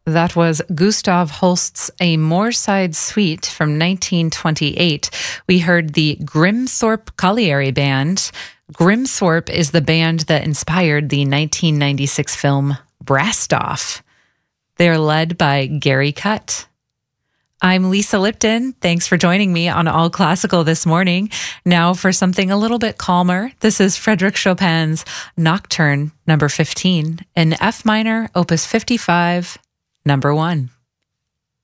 That was Gustav Holst's A Moorside Suite from 1928. We heard the Grimthorpe Colliery Band. Grimthorpe is the band that inspired the 1996 film Brastoff. They're led by Gary Cutt. I'm Lisa Lipton. Thanks for joining me on All Classical this morning. Now for something a little bit calmer. This is Frédéric Chopin's Nocturne, number 15, in F minor, opus 55, number 1.